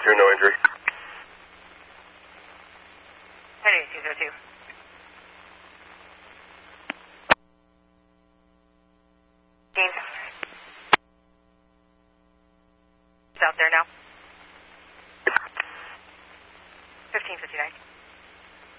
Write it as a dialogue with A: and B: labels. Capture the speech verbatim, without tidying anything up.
A: two, no injury.
B: ten eighty two zero two. Dean. It's out there now. fifteen fifty-nine.